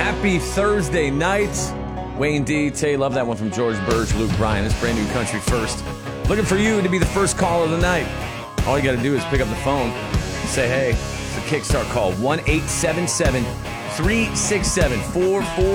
Happy Thursday night. Wayne D. Tay, love that one from George Burge, Luke Bryan. It's brand new country first. Looking for you to be the first call of the night. All you got to do is pick up the phone and say, hey, it's a Kickstart call. 1-877-367-44